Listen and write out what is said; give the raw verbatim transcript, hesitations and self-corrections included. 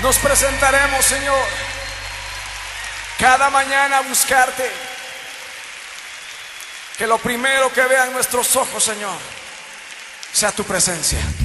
Nos presentaremos, Señor, cada mañana a buscarte. Que lo primero que vean nuestros ojos, Señor, sea tu presencia.